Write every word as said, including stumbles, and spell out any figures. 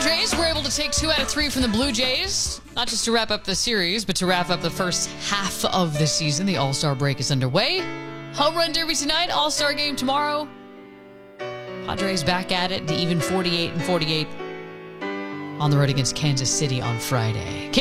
Padres were able to take two out of three from the Blue Jays, not just to wrap up the series, but to wrap up the first half of the season. The All-Star break is underway. Home Run Derby tonight, All-Star game tomorrow. Padres back at it to even forty-eight and forty-eight on the road against Kansas City on Friday.